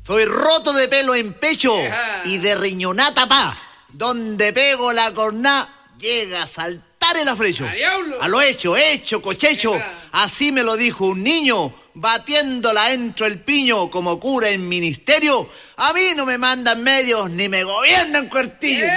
Soy roto de pelo en pecho y de riñonata pa. Donde pego la corná, llega a saltar el afrecho. A lo hecho, cochecho. Así me lo dijo un niño, batiéndola entro el piño como cura en ministerio. A mí no me mandan medios ni me gobiernan cuartillos.